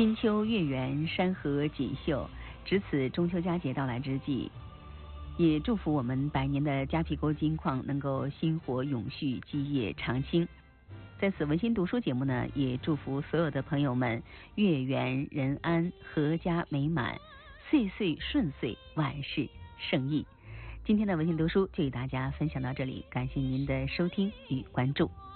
金秋月圆，山河锦绣。值此中秋佳节到来之际，也祝福我们百年的夹皮沟金矿能够薪火永续，基业长青。在此文心读书节目呢，也祝福所有的朋友们月圆人安，阖家美满，岁岁顺遂，万事胜意。今天的文心读书就与大家分享到这里，感谢您的收听与关注。